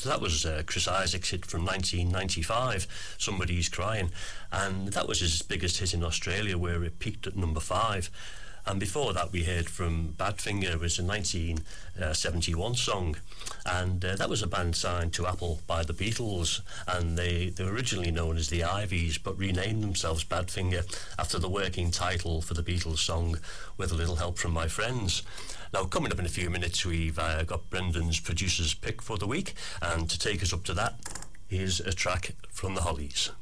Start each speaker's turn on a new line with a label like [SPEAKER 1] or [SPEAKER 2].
[SPEAKER 1] So that was Chris Isaak's hit from 1995, Somebody's Crying, and that was his biggest hit in Australia, where it peaked at number 5. And before that we heard from Badfinger. It was a 1971 song, and that was a band signed to Apple by the Beatles, and they were originally known as the Ivies, but renamed themselves Badfinger after the working title for the Beatles song With a Little Help from My Friends. Now, coming up in a few minutes, we've got Brendan's producer's pick for the week, and to take us up to that is a track from the Hollies.